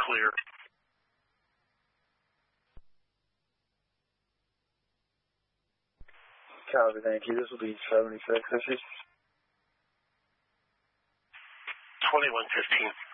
clear. Copy, thank you. This will be 76. This is 2115.